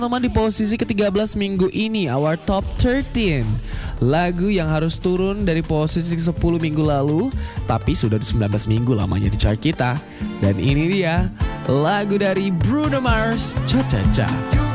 Teman di posisi ke-13 minggu ini, our top 13. Lagu yang harus turun dari posisi ke-10 minggu lalu, tapi sudah 19 minggu lamanya di chart kita. Dan ini dia, lagu dari Bruno Mars, Cha Cha Cha.